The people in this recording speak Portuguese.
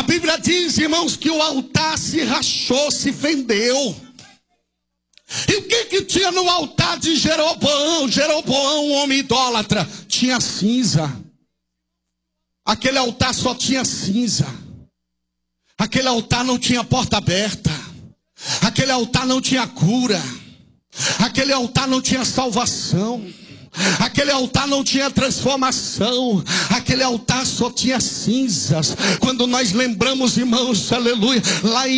Bíblia diz, irmãos, que o altar se rachou, se vendeu. E o que tinha no altar de Jeroboão? Jeroboão, um homem idólatra, tinha cinza. Aquele altar só tinha cinza. Aquele altar não tinha porta aberta. Aquele altar não tinha cura. Aquele altar não tinha salvação. Aquele altar não tinha transformação. Aquele altar só tinha cinzas. Quando nós lembramos, irmãos, aleluia, lá em